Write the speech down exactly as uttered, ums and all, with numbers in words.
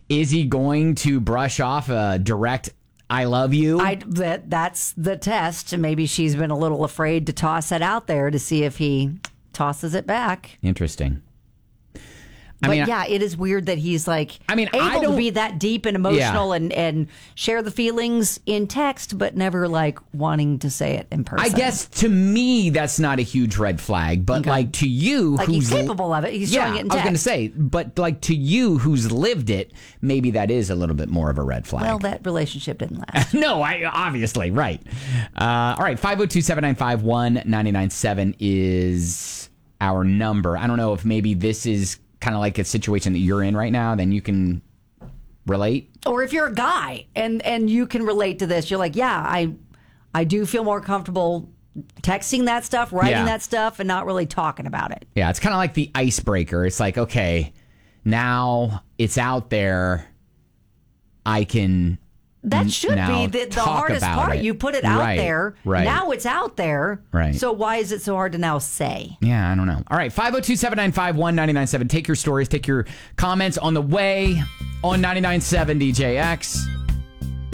Is he going to brush off a direct I love you? I, that, that's the test. Maybe she's been a little afraid to toss it out there to see if he tosses it back. Interesting. I but mean, yeah, it is weird that he's like I mean, able I don't, to be that deep and emotional yeah. and, and share the feelings in text, but never like wanting to say it in person. I guess to me, that's not a huge red flag, but okay. like to you, like who's he's capable of it, he's yeah, showing it in I was text. going to say, but like to you, who's lived it, maybe that is a little bit more of a red flag. Well, that relationship didn't last. No, I obviously right. Uh, all right, five oh two, seven nine five, one nine nine seven is our number. I don't know if maybe this is kind of like a situation that you're in right now, then you can relate. Or if you're a guy and and you can relate to this, you're like, yeah, I I do feel more comfortable texting that stuff, writing yeah. that stuff, and not really talking about it. Yeah, it's kind of like the icebreaker. It's like, okay, now it's out there. I can. That should now be the, the talk hardest about part. it. You put it out right, there. Right. Now it's out there. Right. So why is it so hard to now say? Yeah, I don't know. All right, five oh two, seven nine five, one nine nine seven. Take your stories, take your comments on the way on ninety-nine point seven D J X.